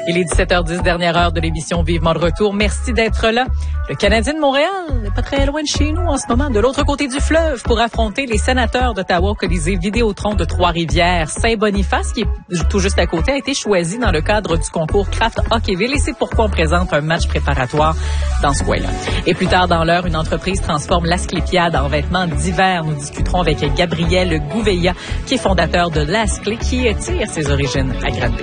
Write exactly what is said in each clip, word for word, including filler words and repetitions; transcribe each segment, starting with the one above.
Il est dix-sept heures dix, dernière heure de l'émission Vivement de retour. Merci d'être là. Le Canadien de Montréal n'est pas très loin de chez nous en ce moment, de l'autre côté du fleuve, pour affronter les Sénateurs d'Ottawa au Colisée Vidéotron de Trois-Rivières. Saint-Boniface, qui est tout juste à côté, a été choisi dans le cadre du concours Craft Hockeyville et c'est pourquoi on présente un match préparatoire dans ce coin-là. Et plus tard dans l'heure, une entreprise transforme l'Asclépiade en vêtements d'hiver. Nous discuterons avec Gabriel Gouveia, qui est fondateur de l'Asclé, qui tire ses origines à Granby.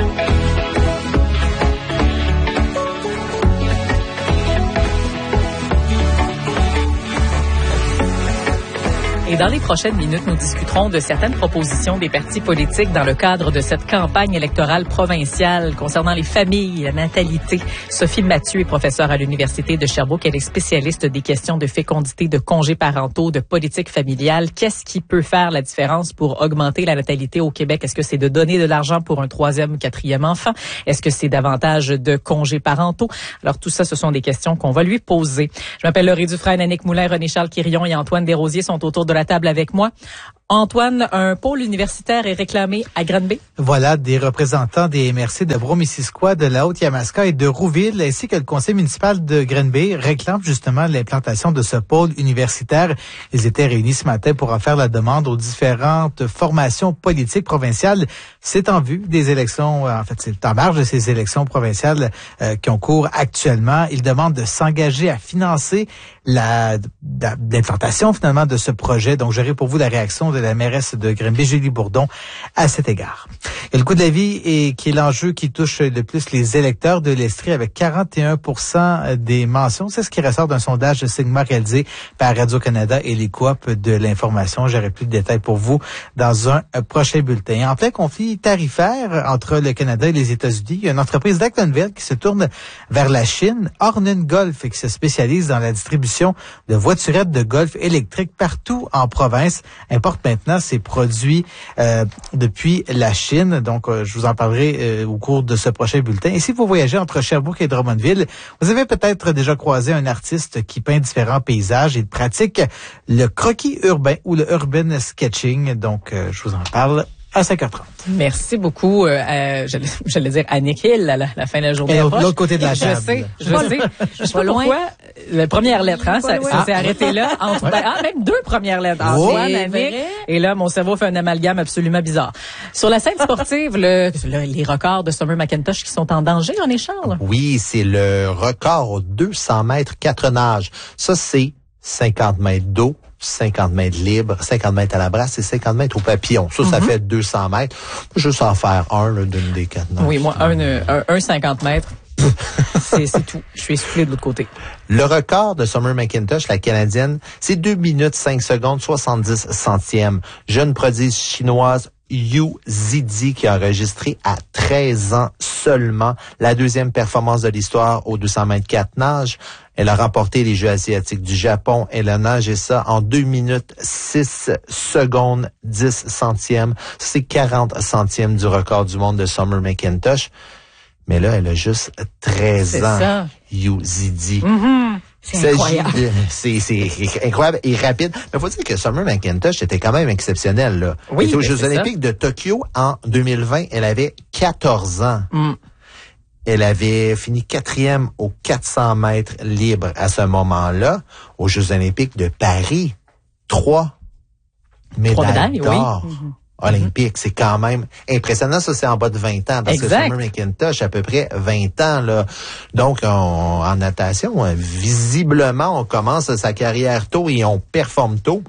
Et dans les prochaines minutes, nous discuterons de certaines propositions des partis politiques dans le cadre de cette campagne électorale provinciale concernant les familles, la natalité. Sophie Mathieu est professeure à l'Université de Sherbrooke. Elle est spécialiste des questions de fécondité, de congés parentaux, de politique familiale. Qu'est-ce qui peut faire la différence pour augmenter la natalité au Québec? Est-ce que c'est de donner de l'argent pour un troisième ou quatrième enfant? Est-ce que c'est davantage de congés parentaux? Alors tout ça, ce sont des questions qu'on va lui poser. Je m'appelle Laurie Dufresne, Annick Moulin, René-Charles Quirion et Antoine Desrosiers sont autour de la table avec moi. Antoine, un pôle universitaire est réclamé à Granby. Voilà, des représentants des M R C de Brome-Missisquoi, de la Haute-Yamaska et de Rouville, ainsi que le conseil municipal de Granby réclament justement l'implantation de ce pôle universitaire. Ils étaient réunis ce matin pour en faire la demande aux différentes formations politiques provinciales. C'est en vue des élections, en fait, c'est en marge de ces élections provinciales euh, qui ont cours actuellement. Ils demandent de s'engager à financer la, l'implantation finalement de ce projet. Donc, j'aurai pour vous la réaction de la mairesse de Granby, Julie Bourdon, à cet égard. Et le coût de la vie est, qui est l'enjeu qui touche le plus les électeurs de l'Estrie avec quarante et un pour cent des mentions. C'est ce qui ressort d'un sondage de Sigma réalisé par Radio-Canada et les coops de l'information. J'aurai plus de détails pour vous dans un prochain bulletin. En plein conflit tarifaire entre le Canada et les États-Unis, il y a une entreprise d'Actonville qui se tourne vers la Chine, Hornen Golf, et qui se spécialise dans la distribution de voiturettes de golf électriques partout en province, importe maintenant ces produits euh, depuis la Chine. Donc, euh, je vous en parlerai euh, au cours de ce prochain bulletin. Et si vous voyagez entre Sherbrooke et Drummondville, vous avez peut-être déjà croisé un artiste qui peint différents paysages et pratique le croquis urbain ou le urban sketching. Donc, euh, je vous en parle à cinq heures trente. Merci beaucoup. Euh, euh, j'allais, j'allais dire Annick Hill à la, la fin de la journée. Et l'autre, l'autre côté de la table. Je sais, je sais. Je sais pas loin. Pourquoi. La première lettre, hein, ça, ça s'est arrêté là. Entre, ouais. Ah, même deux premières lettres. Antoine, Annick. Et là, mon cerveau fait un amalgame absolument bizarre. Sur la scène sportive, le, le, les records de Summer McIntosh qui sont en danger, René Charles? Oui, c'est le record aux deux cents mètres quatre nages. Ça, c'est cinquante mètres d'eau. cinquante mètres libres, cinquante mètres à la brasse et cinquante mètres au papillon. Ça, mm-hmm. ça fait deux cents mètres. Juste en faire un là, d'une des quatre nages. Oui, moi, un, un, un cinquante mètres. c'est, c'est tout. Je suis essoufflé de l'autre côté. Le record de Summer McIntosh, la Canadienne, c'est deux minutes, cinq secondes, soixante-dix centièmes. Jeune prodige chinoise Yu Zidi qui a enregistré à treize ans seulement la deuxième performance de l'histoire aux deux cents mètres quatre nages. Elle a remporté les Jeux asiatiques du Japon. Elle a nagé ça en deux minutes, six secondes, dix centièmes. C'est quarante centièmes du record du monde de Summer McIntosh. Mais là, elle a juste treize c'est ans. Ça. Yu Zidi. Mm-hmm. C'est incroyable. De, c'est, c'est incroyable et rapide. Mais il faut dire que Summer McIntosh était quand même exceptionnelle, là. Oui, elle était aux Jeux c'est olympiques ça. de Tokyo en deux mille vingt. Elle avait quatorze ans. Mm. Elle avait fini quatrième aux quatre cents mètres libres à ce moment-là. Aux Jeux olympiques de Paris, trois médailles, trois médailles d'or. Oui. Mm-hmm. Olympique, c'est quand même impressionnant. Ça, c'est en bas de vingt ans. Parce exact. que Summer McIntosh, à peu près vingt ans, là. Donc, on, en natation, visiblement, on commence sa carrière tôt et on performe tôt.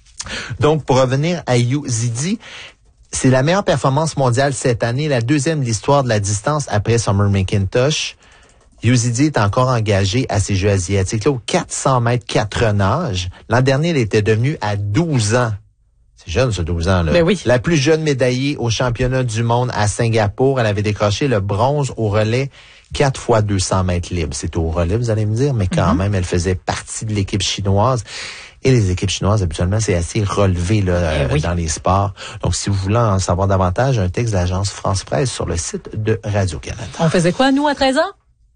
Donc, pour revenir à Yu Zidi, c'est la meilleure performance mondiale cette année, la deuxième de l'histoire de la distance après Summer McIntosh. Yu Zidi est encore engagé à ces Jeux asiatiques, là, aux quatre cents mètres quatre nages. L'an dernier, elle était devenue à douze ans. C'est jeune, ce douze ans, là. Ben oui. La plus jeune médaillée au championnat du monde à Singapour. Elle avait décroché le bronze au relais quatre fois deux cents mètres libres. C'est au relais, vous allez me dire, mais quand mm-hmm. même, elle faisait partie de l'équipe chinoise. Et les équipes chinoises, habituellement, c'est assez relevé là, eh euh, oui. dans les sports. Donc, si vous voulez en savoir davantage, un texte de l'agence France Presse sur le site de Radio-Canada. On faisait quoi, nous, à treize ans?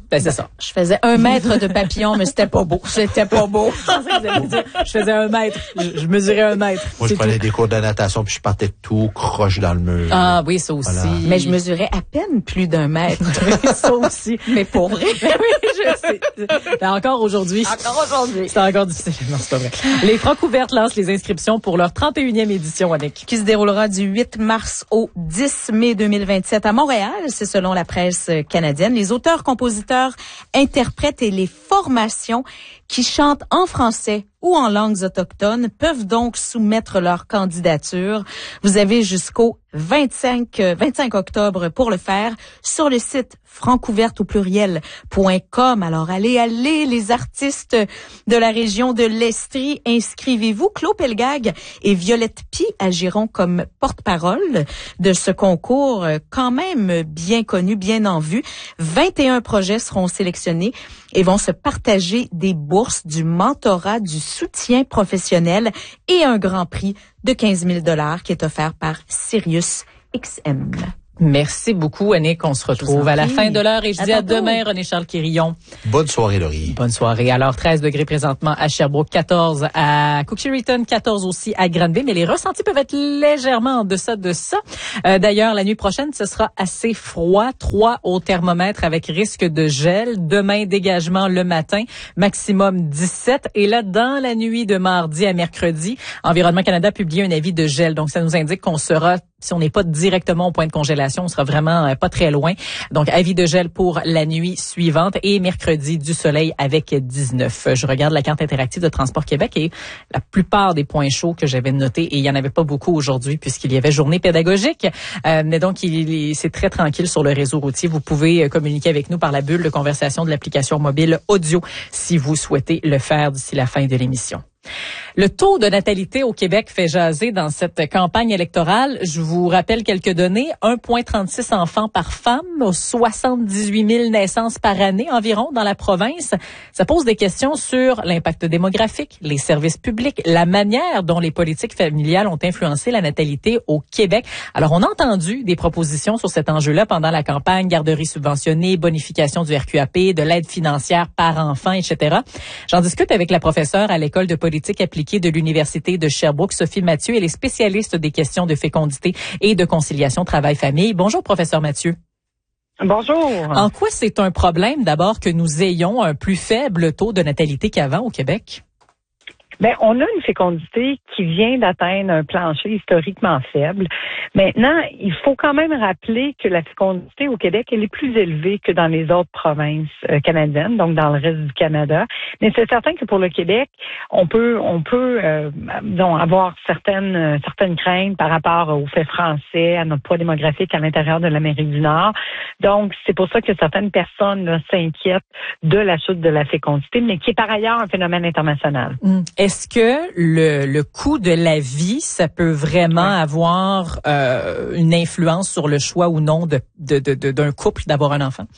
Ben, c'est ça. Je faisais un mètre de papillon, mais c'était pas beau. C'était pas beau. Je pensais que vous alliez dire, je faisais un mètre. Je, je mesurais un mètre. Moi, je prenais des cours de natation puis je partais tout croche dans le mur. Ah oui, ça aussi. Voilà. Mais je mesurais à peine plus d'un mètre. Ça aussi. Mais pour vrai. Ben oui, je sais. Ben, encore aujourd'hui. Encore aujourd'hui. C'est encore difficile. Non, c'est pas vrai. Les Francs ouvertes lancent les inscriptions pour leur trente et unième édition, Annick. Qui se déroulera du huit mars au dix mai deux mille vingt-sept à Montréal. C'est selon la presse canadienne. Les auteurs, compositeurs, interprètes et les formations qui chantent en français ou en langues autochtones peuvent donc soumettre leur candidature. Vous avez jusqu'au vingt-cinq, vingt-cinq octobre pour le faire sur le site francouverte au pluriel point com. Alors allez, allez, les artistes de la région de l'Estrie, inscrivez-vous. Claude Pelgag et Violette Pie agiront comme porte-parole de ce concours quand même bien connu, bien en vue. vingt et un projets seront sélectionnés et vont se partager des bourses, du mentorat, du soutien professionnel et un grand prix de quinze mille dollars qui est offert par Sirius X M. Merci beaucoup, Annick. On se retrouve à la fin de l'heure et je À dis à tantôt. demain, René-Charles Quirillon. Bonne soirée, Laurie. Bonne soirée. Alors, treize degrés présentement à Sherbrooke, quatorze à Cook-Cheriton, quatorze aussi à Granby, mais les ressentis peuvent être légèrement en deçà de ça. Euh, d'ailleurs, la nuit prochaine, ce sera assez froid, trois au thermomètre avec risque de gel. Demain, dégagement le matin, maximum dix-sept. Et là, dans la nuit de mardi à mercredi, Environnement Canada a publié un avis de gel. Donc, ça nous indique qu'on sera, si on n'est pas directement au point de congélation, on sera vraiment euh, pas très loin. Donc, avis de gel pour la nuit suivante et mercredi, du soleil avec dix-neuf. Je regarde la carte interactive de Transport Québec et la plupart des points chauds que j'avais notés, et il y en avait pas beaucoup aujourd'hui puisqu'il y avait journée pédagogique. Euh, mais donc, il, il, c'est très tranquille sur le réseau routier. Vous pouvez euh, communiquer avec nous par la bulle de conversation de l'application mobile audio si vous souhaitez le faire d'ici la fin de l'émission. Le taux de natalité au Québec fait jaser dans cette campagne électorale. Je vous rappelle quelques données. un virgule trente-six enfants par femme, soixante-dix-huit mille naissances par année environ dans la province. Ça pose des questions sur l'impact démographique, les services publics, la manière dont les politiques familiales ont influencé la natalité au Québec. Alors, on a entendu des propositions sur cet enjeu-là pendant la campagne, garderie subventionnée, bonification du R Q A P, de l'aide financière par enfant, et cetera. J'en discute avec la professeure à l'École de politique appliquée de l'Université de Sherbrooke, Sophie Mathieu. Elle est spécialiste des questions de fécondité et de conciliation travail-famille. Bonjour, professeur Mathieu. Bonjour. En quoi c'est un problème, d'abord, que nous ayons un plus faible taux de natalité qu'avant au Québec? Ben, on a une fécondité qui vient d'atteindre un plancher historiquement faible. Maintenant, il faut quand même rappeler que la fécondité au Québec, elle est plus élevée que dans les autres provinces euh, canadiennes, donc dans le reste du Canada. Mais c'est certain que pour le Québec, on peut, on peut, euh, donc avoir certaines, euh, certaines craintes par rapport au fait français, à notre poids démographique à l'intérieur de l'Amérique du Nord. Donc, c'est pour ça que certaines personnes là, s'inquiètent de la chute de la fécondité, mais qui est par ailleurs un phénomène international. Mmh. Est-ce que le, le coût de la vie, ça peut vraiment oui. avoir euh, une influence sur le choix ou non de, de, de, de, d'un couple d'avoir un enfant?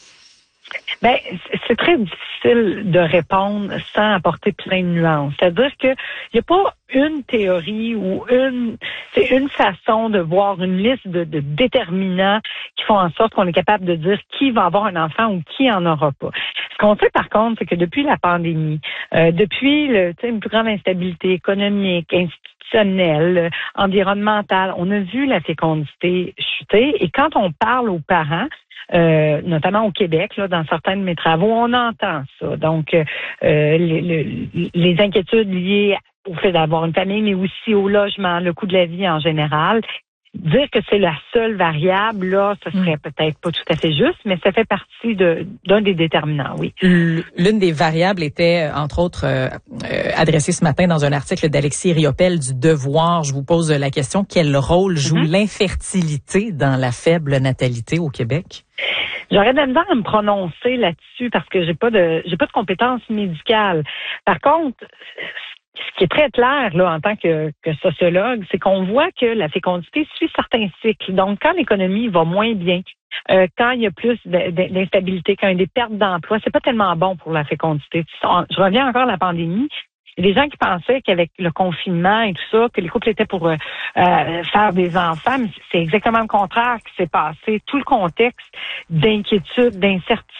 Ben, c'est très difficile de répondre sans apporter plein de nuances. C'est-à-dire que il n'y a pas une théorie ou une, c'est une façon de voir une liste de, de déterminants qui font en sorte qu'on est capable de dire qui va avoir un enfant ou qui en aura pas. Ce qu'on sait par contre, c'est que depuis la pandémie, euh, depuis le, tu sais, une plus grande instabilité économique, institutionnelle, environnementale, on a vu la fécondité chuter. Et quand on parle aux parents, Euh, notamment au Québec, là, dans certains de mes travaux, on entend ça. Donc, euh, les, les, les inquiétudes liées au fait d'avoir une famille, mais aussi au logement, le coût de la vie en général. Dire que c'est la seule variable, là, ce serait mmh. peut-être pas tout à fait juste, mais ça fait partie de, d'un des déterminants, oui. L'une des variables était, entre autres, euh, euh, adressée ce matin dans un article d'Alexis Riopel du Devoir. Je vous pose la question, quel rôle joue mmh. l'infertilité dans la faible natalité au Québec? J'aurais de la misère à me prononcer là-dessus parce que j'ai pas de j'ai pas de compétences médicales. Par contre, ce qui est très clair là en tant que, que sociologue, c'est qu'on voit que la fécondité suit certains cycles. Donc, quand l'économie va moins bien, euh, quand il y a plus d'instabilité, quand il y a des pertes d'emploi, c'est pas tellement bon pour la fécondité. Je reviens encore à la pandémie. Il y a des gens qui pensaient qu'avec le confinement et tout ça, que les couples étaient pour euh, euh, faire des enfants, mais c'est exactement le contraire qui s'est passé. Tout le contexte d'inquiétude, d'incertitude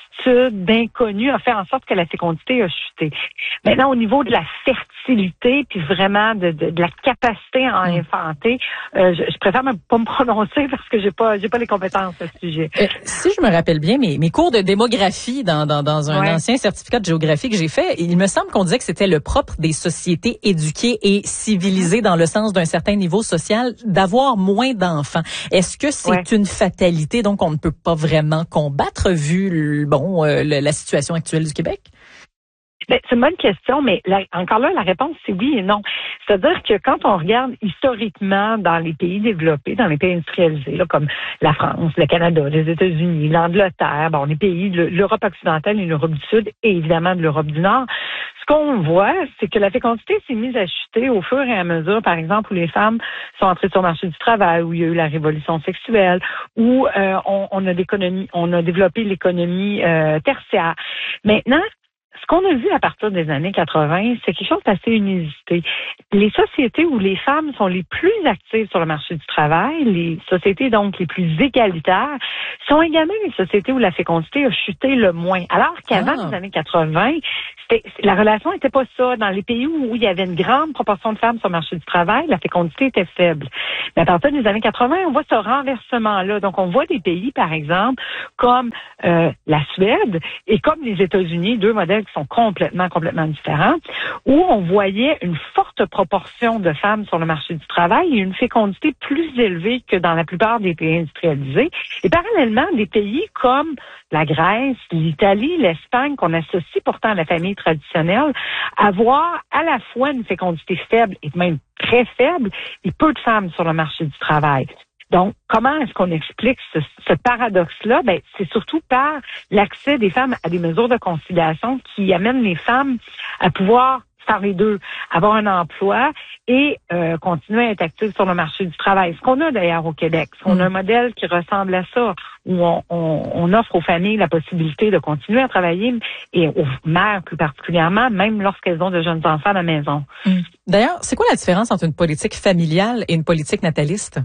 incertitude, d'inconnu a fait en sorte que la fécondité a chuté. Maintenant, au niveau de la fertilité, puis vraiment de, de, de la capacité à enfanter, euh, je, je préfère même pas me prononcer parce que j'ai pas j'ai pas les compétences à ce sujet. Euh, si je me rappelle bien, mes, mes cours de démographie dans, dans, dans un ouais. ancien certificat de géographie que j'ai fait, il me semble qu'on disait que c'était le propre des sociétés éduquées et civilisées dans le sens d'un certain niveau social d'avoir moins d'enfants. Est-ce que c'est ouais. une fatalité, donc on ne peut pas vraiment combattre vu bon euh, le, la situation actuelle du Québec? Ben, c'est une bonne question, mais la, encore là, la réponse, c'est oui et non. C'est-à-dire que quand on regarde historiquement dans les pays développés, dans les pays industrialisés, là, comme la France, le Canada, les États-Unis, l'Angleterre, bon, les pays de l'Europe occidentale et l'Europe du Sud, et évidemment de l'Europe du Nord, ce qu'on voit, c'est que la fécondité s'est mise à chuter au fur et à mesure, par exemple, où les femmes sont entrées sur le marché du travail, où il y a eu la révolution sexuelle, où euh, on, on a l'économie, on a développé l'économie euh, tertiaire. Maintenant, ce qu'on a vu à partir des années quatre-vingt, c'est quelque chose d'assez inusité. Les sociétés où les femmes sont les plus actives sur le marché du travail, les sociétés donc les plus égalitaires, sont également les sociétés où la fécondité a chuté le moins. Alors qu'avant ah. les années quatre-vingt, c'était, la relation n'était pas ça. Dans les pays où il y avait une grande proportion de femmes sur le marché du travail, la fécondité était faible. Mais à partir des années quatre-vingt, on voit ce renversement-là. Donc on voit des pays, par exemple, comme euh, la Suède et comme les États-Unis, deux modèles qui sont complètement, complètement différents, où on voyait une forte proportion de femmes sur le marché du travail et une fécondité plus élevée que dans la plupart des pays industrialisés. Et parallèlement, des pays comme la Grèce, l'Italie, l'Espagne, qu'on associe pourtant à la famille traditionnelle, avoir à la fois une fécondité faible et même très faible et peu de femmes sur le marché du travail. Donc, comment est-ce qu'on explique ce, ce paradoxe-là? Ben, c'est surtout par l'accès des femmes à des mesures de conciliation qui amènent les femmes à pouvoir faire les deux, avoir un emploi et euh, continuer à être actives sur le marché du travail. Ce qu'on a d'ailleurs au Québec, on a un modèle qui ressemble à ça, où on, on, on offre aux familles la possibilité de continuer à travailler et aux mères plus particulièrement, même lorsqu'elles ont de jeunes enfants à la maison. D'ailleurs, c'est quoi la différence entre une politique familiale et une politique nataliste?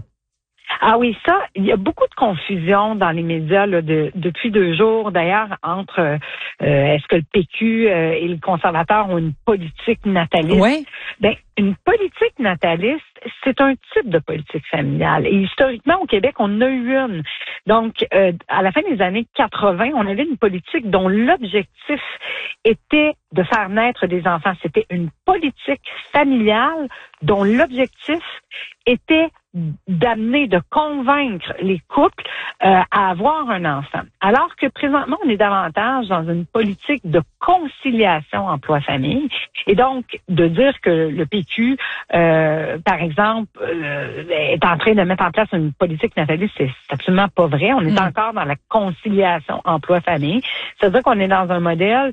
Ah oui, ça, il y a beaucoup de confusion dans les médias là, de, depuis deux jours, d'ailleurs, entre euh, est-ce que le P Q euh, et les conservateurs ont une politique nataliste? Oui. Ben, une politique nataliste, c'est un type de politique familiale. Et historiquement, au Québec, on en a eu une. Donc, euh, à la fin des années quatre-vingt, on avait une politique dont l'objectif était de faire naître des enfants. C'était une politique familiale dont l'objectif était d'amener, de convaincre les couples euh, à avoir un enfant. Alors que présentement, on est davantage dans une politique de conciliation emploi-famille. Et donc, de dire que le P Q, euh, par exemple, euh, est en train de mettre en place une politique nataliste, c'est, c'est absolument pas vrai. On est mmh. encore dans la conciliation emploi-famille. C'est-à-dire qu'on est dans un modèle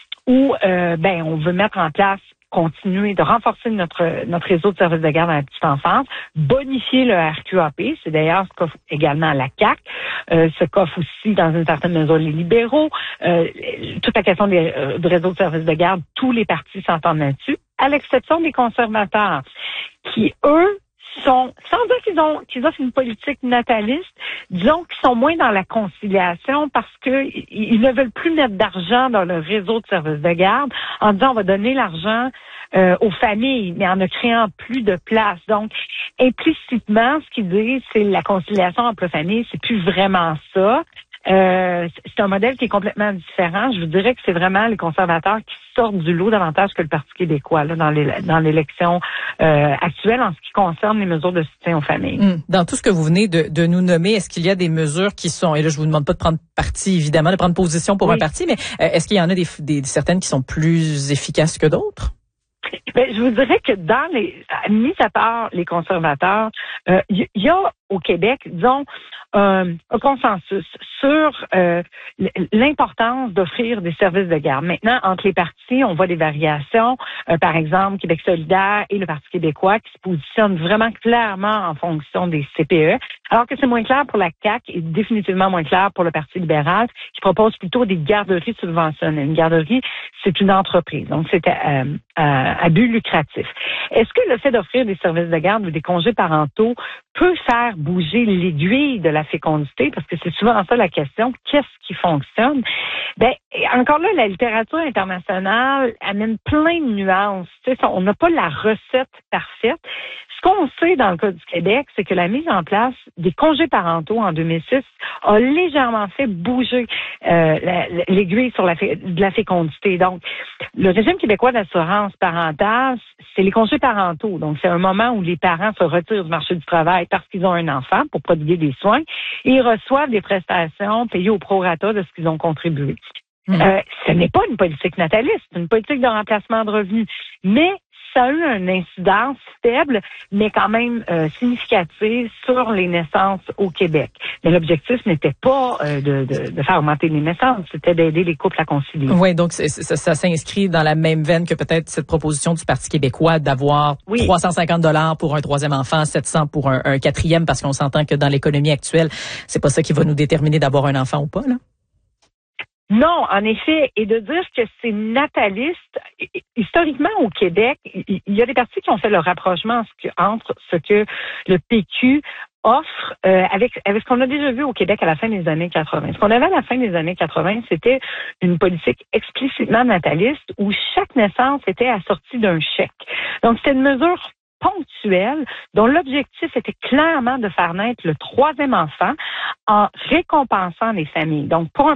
où euh, ben on veut mettre en place continuer de renforcer notre notre réseau de services de garde à la petite enfance, bonifier le R Q A P, c'est d'ailleurs ce qu'offre également la C A Q, euh, ce qu'offre aussi dans une certaine mesure les libéraux, euh, toute la question des euh, du réseau de services de garde, tous les partis s'entendent là-dessus, à l'exception des conservateurs, qui eux sont, sans dire qu'ils ont qu'ils offrent une politique nataliste, disons qu'ils sont moins dans la conciliation parce que ils ne veulent plus mettre d'argent dans le réseau de services de garde en disant on va donner l'argent euh, aux familles, mais en ne créant plus de place. Donc, implicitement, ce qu'ils disent, c'est la conciliation emploi-famille, c'est plus vraiment ça. Euh, c'est un modèle qui est complètement différent. Je vous dirais que c'est vraiment les conservateurs qui sortent du lot davantage que le Parti québécois là, dans, les, dans l'élection euh, actuelle en ce qui concerne les mesures de soutien aux familles. Mmh. Dans tout ce que vous venez de, de nous nommer, est-ce qu'il y a des mesures qui sont, et là je vous demande pas de prendre parti évidemment, de prendre position pour oui. un parti, mais euh, est-ce qu'il y en a des, des certaines qui sont plus efficaces que d'autres? Ben, je vous dirais que dans les, mis à part les conservateurs, il euh, y, y a au Québec, disons, euh, un consensus sur euh, l'importance d'offrir des services de garde. Maintenant, entre les partis, on voit des variations. Euh, par exemple, Québec solidaire et le Parti québécois qui se positionnent vraiment clairement en fonction des C P E, alors que c'est moins clair pour la C A Q et définitivement moins clair pour le Parti libéral qui propose plutôt des garderies subventionnées. Une garderie, c'est une entreprise, donc c'est euh, à, à but lucratif. Est-ce que le fait d'offrir des services de garde ou des congés parentaux peut faire bouger l'aiguille de la fécondité, parce que c'est souvent ça la question, qu'est-ce qui fonctionne? Ben, encore là, la littérature internationale amène plein de nuances. Tu sais, on n'a pas la recette parfaite. Ce qu'on sait dans le cas du Québec, c'est que la mise en place des congés parentaux en deux mille six a légèrement fait bouger euh, la, l'aiguille sur la, de la fécondité. Donc, le régime québécois d'assurance parentale, c'est les congés parentaux. Donc, c'est un moment où les parents se retirent du marché du travail parce qu'ils ont un enfant pour prodiguer des soins et ils reçoivent des prestations payées au prorata de ce qu'ils ont contribué. Mmh. Euh, ce n'est pas une politique nataliste, c'est une politique de remplacement de revenus. Mais ça a eu une incidence faible, mais quand même euh, significative sur les naissances au Québec. Mais l'objectif n'était pas euh, de, de, de faire augmenter les naissances, c'était d'aider les couples à concilier. Oui, donc c'est, ça, ça s'inscrit dans la même veine que peut-être cette proposition du Parti québécois d'avoir oui. trois cent cinquante dollars pour un troisième enfant, sept cents pour un, un quatrième, parce qu'on s'entend que dans l'économie actuelle, c'est pas ça qui va nous déterminer d'avoir un enfant ou pas, là. Non, en effet, et de dire que c'est nataliste, historiquement au Québec, il y a des partis qui ont fait le rapprochement entre ce que le P Q offre euh, avec avec ce qu'on a déjà vu au Québec à la fin des années quatre-vingt. Ce qu'on avait à la fin des années quatre-vingt, c'était une politique explicitement nataliste où chaque naissance était assortie d'un chèque. Donc, c'était une mesure ponctuelle dont l'objectif était clairement de faire naître le troisième enfant en récompensant les familles. Donc, pour un